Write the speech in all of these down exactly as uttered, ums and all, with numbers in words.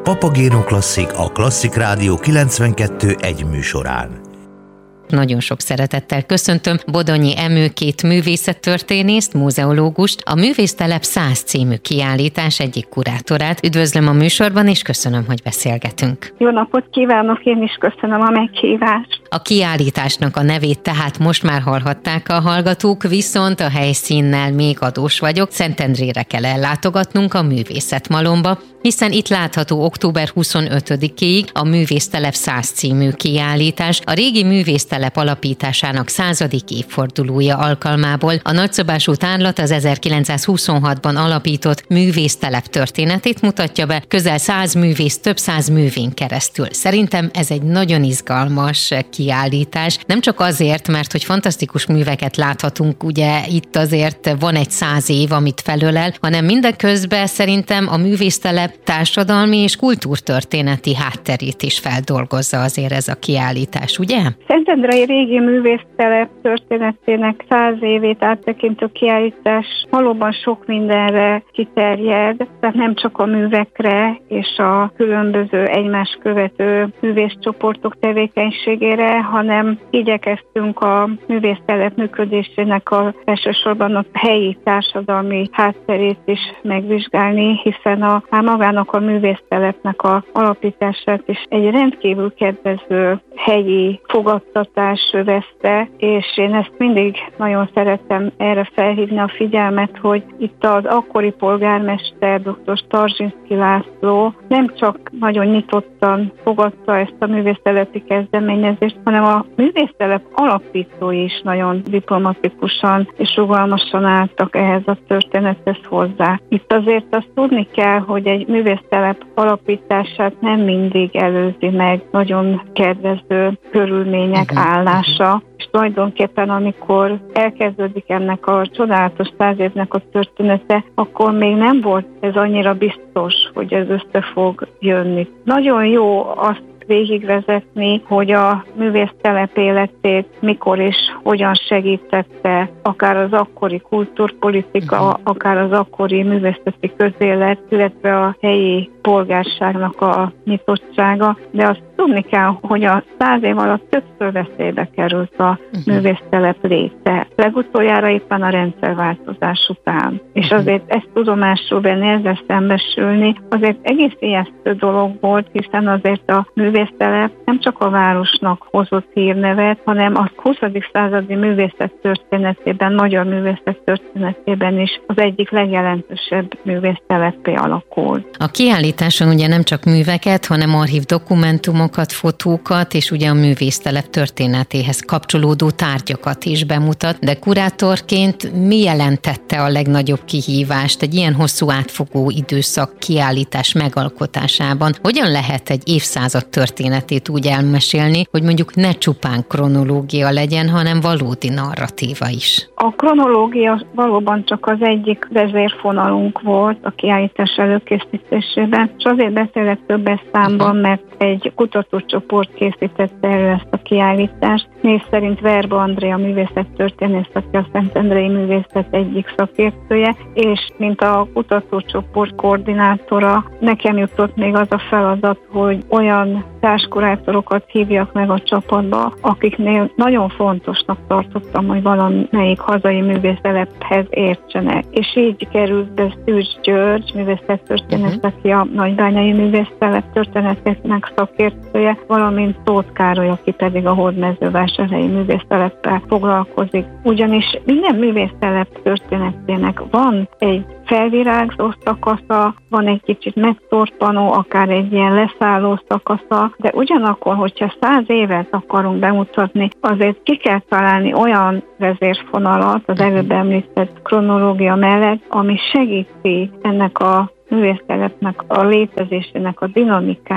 Papagéno Klasszik, a Klasszik Rádió kilencvenkettő egy műsorán. Nagyon sok szeretettel köszöntöm Bodonyi Emőkét művészettörténészt, múzeológust, a Művésztelep száz című kiállítás egyik kurátorát. Üdvözlöm a műsorban, és köszönöm, hogy beszélgetünk. Jó napot kívánok, én is köszönöm a meghívást. A kiállításnak a nevét tehát most már hallhatták a hallgatók, viszont a helyszínnel még adós vagyok. Szentendrére kell ellátogatnunk, a Művészetmalomba, hiszen itt látható október huszonötödikéig a Művésztelep száz című kiállítás, a régi művésztelep alapításának századik évfordulója alkalmából. A nagyszabású tárlat az ezerkilencszázhuszonhatban alapított művésztelep történetét mutatja be, közel száz művész, több száz művén keresztül. Szerintem ez egy nagyon izgalmas kiállítás, nem csak azért, mert hogy fantasztikus műveket láthatunk, ugye itt azért van egy száz év, amit felölel, hanem mindeközben szerintem a művésztelep társadalmi és kultúrtörténeti hátterét is feldolgozza azért ez a kiállítás, ugye? Szentendrei régi művésztelep történetének száz évét áttekintő kiállítás valóban sok mindenre kiterjed, tehát nem csak a művekre és a különböző egymás követő művészcsoportok tevékenységére, hanem igyekeztünk a művésztelep működésének a elsősorban a helyi társadalmi hátterét is megvizsgálni, hiszen a, a magának a művésztelepnek a alapítását is egy rendkívül kedvező helyi fogadtatás övezte, és én ezt mindig nagyon szeretem erre felhívni a figyelmet, hogy itt az akkori polgármester dr. Starzsinszky László nem csak nagyon nyitottan fogadta ezt a művésztelepi kezdeményezést, hanem a művésztelep alapítói is nagyon diplomatikusan és rugalmasan álltak ehhez a történethez hozzá. Itt azért azt tudni kell, hogy egy művésztelep alapítását nem mindig előzi meg nagyon kedvező körülmények állása, és tulajdonképpen amikor elkezdődik ennek a csodálatos száz évnek a története, akkor még nem volt ez annyira biztos, hogy ez össze fog jönni. Nagyon jó azt végigvezetni, hogy a művésztelep életét mikor és hogyan segítette akár az akkori kultúrpolitika, akár az akkori művészeti közélet, illetve a helyi polgárságnak a nyitottsága, de azt tudni kell, hogy a száz év alatt többször veszélybe került a művésztelep léte. Legutoljára éppen a rendszerváltozás után. És azért ezt tudomásul venni, ezzel szembesülni, azért egész ijesztő dolog volt, hiszen azért a művésztelep nem csak a városnak hozott hírnevet, hanem a huszadik századi művészet történetében, magyar művészet történetében is az egyik legjelentősebb művésztelepé alakult. A kiállításon ugye nem csak műveket, hanem archív dokumentumokat, fotókat, és ugye a művésztelep történetéhez kapcsolódó tárgyakat is bemutat, de kurátorként mi jelentette a legnagyobb kihívást egy ilyen hosszú átfogó időszak kiállítás megalkotásában? Hogyan lehet egy évszázad történetét úgy elmesélni, hogy mondjuk ne csupán kronológia legyen, hanem valódi narratíva is? A kronológia valóban csak az egyik vezérfonalunk volt a kiállítás előkészítésében, és azért beszélek többes számban, mert egy kutatócsoport készítette elő ezt a kiállítást. Név szerint Verba Andrea művészettörténész, aki a szentendrei művészet egyik szakértője, és mint a kutatócsoport koordinátora, nekem jutott még az a feladat, hogy olyan társkurátorokat hívjak meg a csapatba, akiknél nagyon fontosnak tartottam, hogy valamelyik hazai művészetelephez értsenek. És így került be Szűcs György, művészettörténész, uh-huh. aki a nagybányai művészetelep történetének szakértője, valamint Tóth Károly, aki pedig a hódmezővásárhelyi művészteleppel foglalkozik. Ugyanis minden művésztelep történetének van egy felvirágzó szakasza, van egy kicsit megtorpanó, akár egy ilyen leszálló szakasza, de ugyanakkor, hogyha száz évet akarunk bemutatni, azért ki kell találni olyan vezérfonalat az előbb említett kronológia mellett, ami segíti ennek a művésztelepnek a létezésének a dinamikáját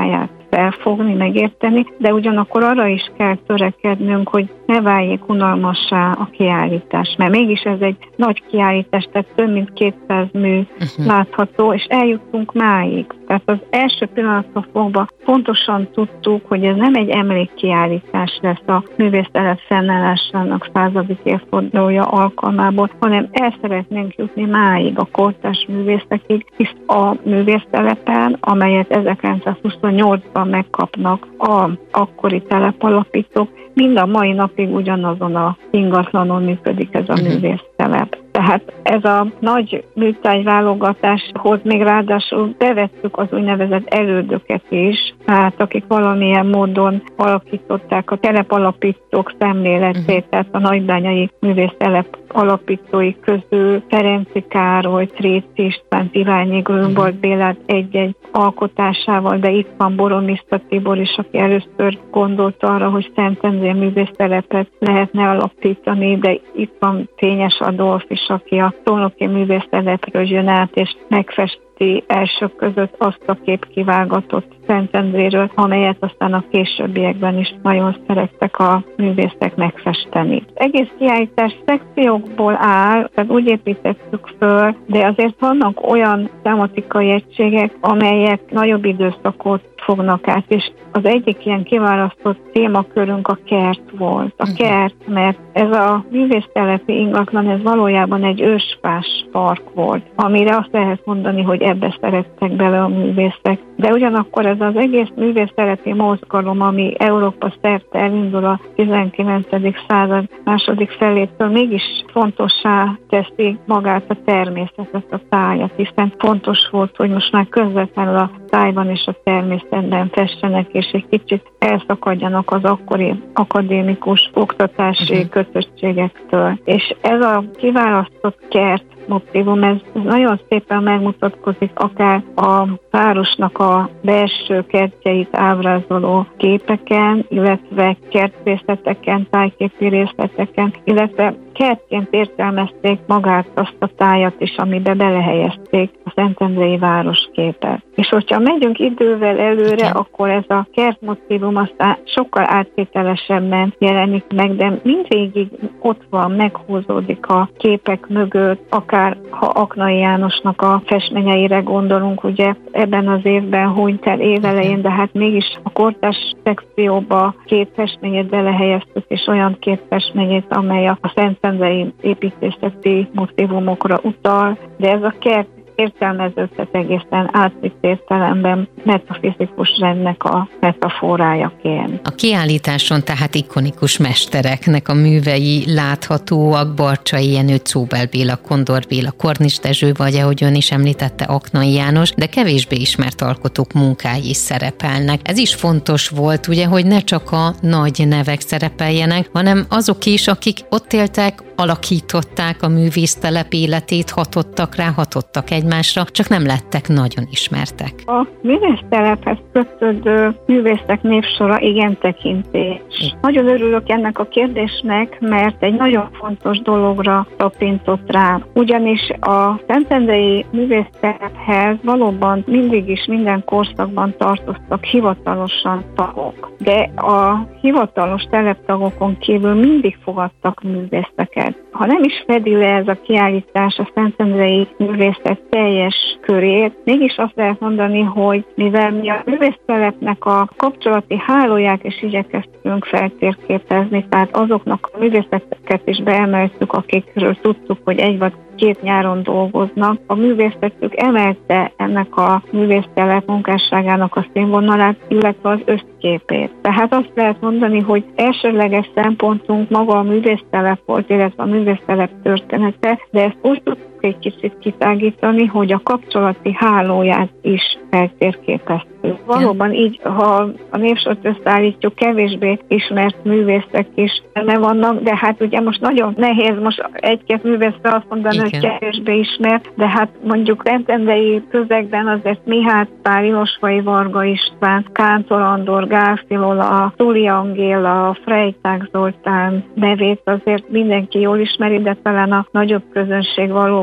felfogni, megérteni, de ugyanakkor arra is kell törekednünk, hogy ne váljék unalmassá a kiállítás, mert mégis ez egy nagy kiállítás, tehát több mint kétszáz mű uh-huh. látható, és eljuttunk máig. Tehát az első pillanattól fogva pontosan tudtuk, hogy ez nem egy emlékkiállítás lesz a művésztelep fennállásának századik évfordulója alkalmából, hanem el szeretnénk jutni máig a kortárs művészekig, hisz a művésztelepen, amelyet ezerkilencszázhuszonnyolcban megkapnak az akkori telepalapítók, mind a mai napig ugyanazon a ingatlanon működik ez a uh-huh. művésztelep. Tehát ez a nagy műtárgyválogatáshoz még ráadásul bevettük az úgynevezett elődöket is, hát akik valamilyen módon alakították a telepalapítók szemléletét, uh-huh. tehát a nagybányai művésztelep alapítói közül Ferenczy Károly, Trécz István, Iványi Grünwald Bélát egy-egy alkotásával, de itt van Boromiszta Tibor is, aki először gondolt arra, hogy Szentendrén művésztelepet lehetne alapítani, de itt van Fényes Adolf is, aki a szolnoki művésztelepről jön át, és megfesti elsők között azt a képkivágatott Szentendréről, amelyet aztán a későbbiekben is nagyon szerettek a művészek megfesteni. Egész kiállítás szekciókból áll, tehát úgy építettük föl, de azért vannak olyan tematikai egységek, amelyek nagyobb időszakot fognak át, és az egyik ilyen kiválasztott témakörünk a kert volt. A kert, mert ez a művésztelepi ingatlan, ez valójában egy ősfás park volt, amire azt lehet mondani, hogy ebbe szerettek bele a művészek. De ugyanakkor ez az egész művésztelepi mozgalom, ami Európa szerte elindul a tizenkilencedik század második felétől, mégis fontossá teszi magát a természetet, a tájat, hiszen fontos volt, hogy most már közvetlenül a tájban és a természetben fessenek, és egy kicsit elszakadjanak az akkori akadémikus oktatási uh-huh. kötöttségektől. És ez a kiválasztott kert motívum, ez nagyon szépen megmutatkozik akár a városnak a belső kertjeit ábrázoló képeken, illetve kertrészleteken, tájképi részleteken, illetve kertként értelmezték magát azt a tájat is, amiben belehelyezték a szentendrei városképet. És hogyha megyünk idővel előre, okay. akkor ez a kertmotívum aztán sokkal áttételesebben jelenik meg, de mindvégig ott van, meghúzódik a képek mögött, akár ha Aknai Jánosnak a festményeire gondolunk, ugye ebben az évben hunyt el évelején, de hát mégis a kortárs szekcióba két festményét belehelyeztük, és olyan két festményét, amely a szentendrei építészeti motívumokra utal, de ez a kert értelmeződhet egészen átvitt értelemben metafizikus rendnek a metaforájaként. A kiállításon tehát ikonikus mestereknek a művei láthatóak, Barcsay Jenő, Czóbel Béla, Kondor Béla, Kornis Dezső, vagy ahogy ön is említette, Aknai János, de kevésbé ismert alkotók munkái is szerepelnek. Ez is fontos volt, ugye, hogy ne csak a nagy nevek szerepeljenek, hanem azok is, akik ott éltek, alakították a művésztelep életét, hatottak rá, hatottak egymásra, csak nem lettek nagyon ismertek. A művésztelephez kötődő művészek névsora igen tekintés. Nagyon örülök ennek a kérdésnek, mert egy nagyon fontos dologra tapintott rá. Ugyanis a szentendrei művésztelephez valóban mindig is minden korszakban tartoztak hivatalosan tagok. De a hivatalos teleptagokon kívül mindig fogadtak művészeket. Ha nem is fedi le ez a kiállítás a szentendrei művészet teljes körét, mégis azt lehet mondani, hogy mivel mi a művésztelepnek a kapcsolati hálóját is igyekeztünk feltérképezni, tehát azoknak a művészeteket is beemeltük, akikről tudtuk, hogy egy vagy két nyáron dolgoznak. A művészetük emelte ennek a művésztelep munkásságának a színvonalát, illetve az összképét. Tehát azt lehet mondani, hogy elsődleges szempontunk maga a művésztelep volt, illetve a művésztelep története, de ezt úgy tudtuk egy kicsit kitágítani, hogy a kapcsolati hálóját is feltérképeztük. Valóban így, ha a névsort összeállítjuk, kevésbé ismert művészek is ne vannak, de hát ugye most nagyon nehéz most egy-két művészre azt mondani, igen, hogy kevésbé ismert, de hát mondjuk szentendrei közegben azért Mihály Pál, Ilosvai Varga István, Kántor Andor, Gál Filola, Tuli Angéla, Freytag Zoltán nevét azért mindenki jól ismeri, de talán a nagyobb közönség valóban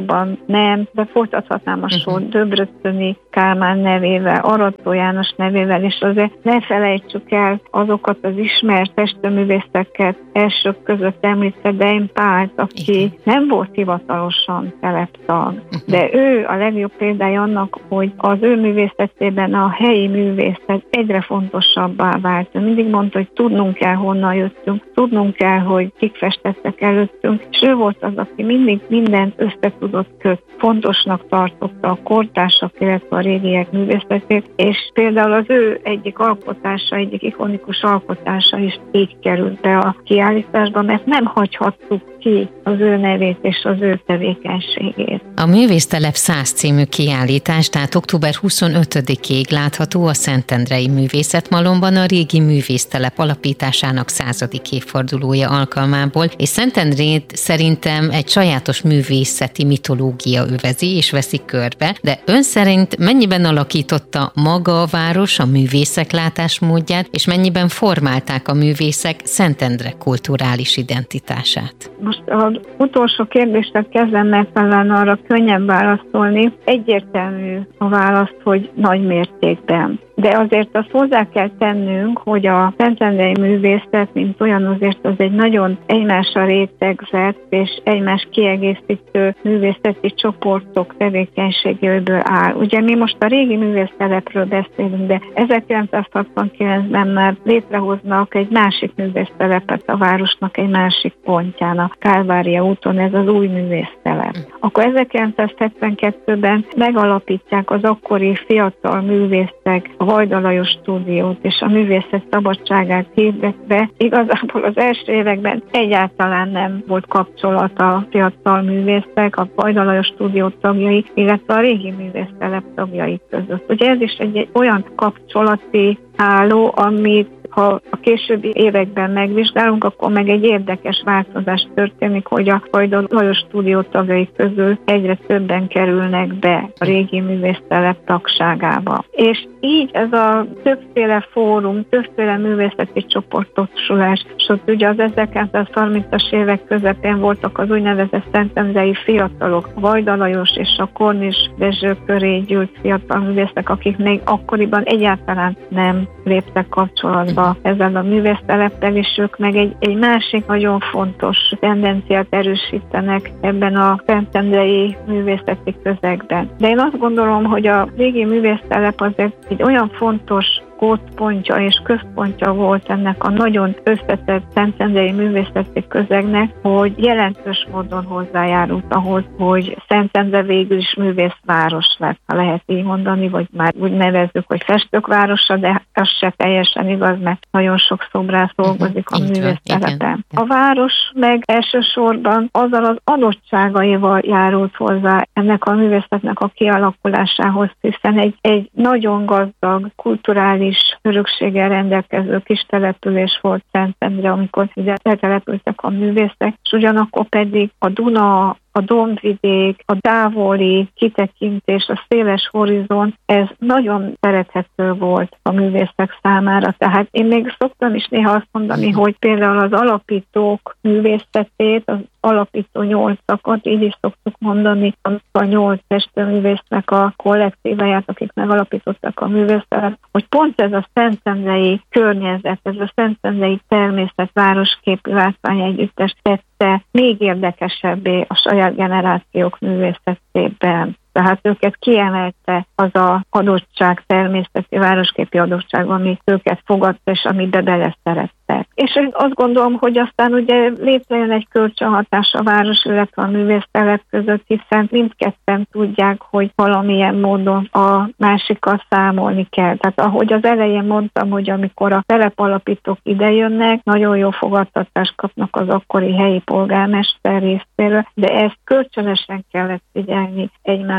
Budavársóban nem, de folytathatnám a sor uh-huh. Döbröcöni Kálmán nevével, Arató János nevével, és azért ne felejtsük el azokat az ismert festőművészeket, elsők között említve Dein Pált, aki igen. nem volt hivatalosan teleptag, uh-huh. de ő a legjobb példája annak, hogy az ő művészetében a helyi művészet egyre fontosabbá vált. Mindig mondta, hogy tudnunk kell, honnan jöttünk, tudnunk kell, hogy kik festettek előttünk, és ő volt az, aki mindig mindent össze tudott kötni. Fontosnak tartotta a kortársak, illetve a régiek művészetét, és például az ő egyik alkotása, egyik ikonikus alkotása is így került be a kiállításba, mert nem hagyhattuk ki az ő nevét és az ő tevékenységét. A Művésztelep száz című kiállítás, tehát október huszonötödikéig látható a Szentendrei Művészetmalomban a régi művésztelep alapításának századik évfordulója alkalmából, és Szentendrét szerintem egy sajátos művészeti mitológia övezi és veszi körbe, de ön szerint mennyiben alakította maga a város a művészek látásmódját, és mennyiben formálták a művészek Szentendre kulturális identitását? Most az utolsó kérdésre kezdem, mert talán arra könnyebb válaszolni. Egyértelmű a válasz, hogy nagy mértékben. De azért azt hozzá kell tennünk, hogy a szentendrei művészet, mint olyan, azért az egy nagyon egymásra rétegzett és egymás kiegészítő művészeti csoportok tevékenységéből áll. Ugye mi most a régi művésztelepről beszélünk, de ezerkilencszázhatvankilencben már létrehoznak egy másik művésztelepet a városnak egy másik pontján, a Kálvária úton, ez az új művésztelep. Akkor ezerkilencszázhetvenkettőben megalapítják az akkori fiatal művészek a Vajda Lajos stúdiót, és a művészet szabadságát hirdetve. Igazából az első években egyáltalán nem volt kapcsolat a fiatal művészek, a Vajda Lajos stúdió tagjai, illetve a régi művésztelep tagjai között. Ugye ez is egy, egy olyan kapcsolati háló, amit ha a későbbi években megvizsgálunk, akkor meg egy érdekes változás történik, hogy a Vajda Lajos stúdió tagjai közül egyre többen kerülnek be a régi művésztelep tagságába. És így ez a többféle fórum, többféle művészeti csoportosulás, és ott ugye az ezerkilencszázharmincas évek közepén voltak az úgynevezett szentendrei fiatalok, a Vajda Lajos és a Kornis Dezső köré gyűlt fiatal művészek, akik még akkoriban egyáltalán nem léptek kapcsolatba ezzel a művészteleppel, és ők meg egy, egy másik nagyon fontos tendenciát erősítenek ebben a szentendrei művészeti közegben. De én azt gondolom, hogy a régi művésztelep azért egy olyan fontos kódpontja és központja volt ennek a nagyon összetett szentendrei művészeti közegnek, hogy jelentős módon hozzájárult ahhoz, hogy Szentendre végül is művészváros lett, ha lehet így mondani, vagy már úgy nevezzük, hogy festők városa, de az se teljesen igaz, mert nagyon sok szobrász dolgozik a művésztelepen. A város meg elsősorban azzal az adottságaival járult hozzá ennek a művészetnek a kialakulásához, hiszen egy, egy nagyon gazdag kulturális örökséggel rendelkező kis település volt Szentendre, amikor ide települtek a művészek, és ugyanakkor pedig a Duna, a dombvidék, a távoli kitekintés, a széles horizont, ez nagyon szerethető volt a művészek számára. Tehát én még szoktam is néha azt mondani, hogy például az alapítók művészetét, az alapító nyolcakat, így is szoktuk mondani, a nyolc festőművésznek a kollektíváját, akik megalapították a művészetet, hogy pont ez a szentendrei környezet, ez a szentendrei természet városképi látvány együttes tette még érdekesebbé a saját generációk művészetében. Tehát őket kiemelte az a adottság, természeti városképi adottság, ami őket fogadta, és amibe beleszerettek. És én azt gondolom, hogy aztán ugye létrejön egy kölcsönhatás a város, illetve a művésztelep között, hiszen mindketten tudják, hogy valamilyen módon a másikkal számolni kell. Tehát ahogy az elején mondtam, hogy amikor a telepalapítók idejönnek, nagyon jó fogadtatást kapnak az akkori helyi polgármester részéről, de ezt kölcsönösen kellett figyelni egymás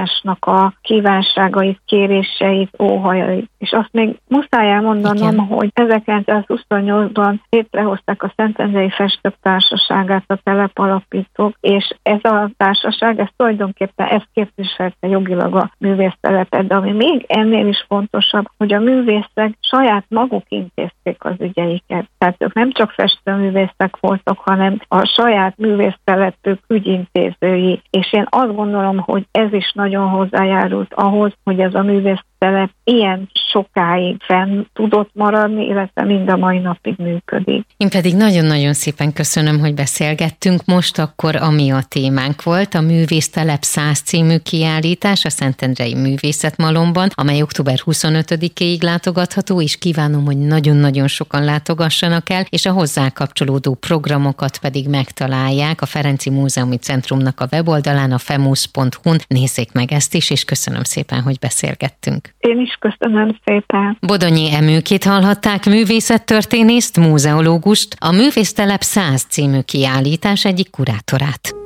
egymásnak a kívánságait, kéréseit, óhajait. És azt még muszáj elmondanom, igen, hogy ezerkilencszázhuszonnyolcban létrehozták a Szentendrei Festők Társaságát a telepalapítók, és ez a társaság, ez tulajdonképpen ezt képviselte jogilag a művésztelepet, de ami még ennél is fontosabb, hogy a művészek saját maguk intézték az ügyeiket. Tehát ők nem csak festőművészek voltak, hanem a saját művésztelepük ügyintézői. És én azt gondolom, hogy ez is nagyon hozzájárult ahhoz, hogy ez a művésztelep ilyen sokáig fenn tudott maradni, illetve mind a mai napig működik. Én pedig nagyon-nagyon szépen köszönöm, hogy beszélgettünk. Most akkor, ami a témánk volt, a Művésztelep száz című kiállítás a Szentendrei Művészetmalomban, amely október huszonötödikéig látogatható, és kívánom, hogy nagyon-nagyon sokan látogassanak el, és a hozzá kapcsolódó programokat pedig megtalálják a Ferenczy Múzeumi Centrumnak a weboldalán, a femusz pont hu-n. Nézzék meg ezt is, és köszönöm szépen, hogy beszélgettünk. Én is köszönöm szépen. Bodonyi Emőkét hallhatták, művészettörténészt, múzeológust, a Művésztelep száz című kiállítás egyik kurátorát.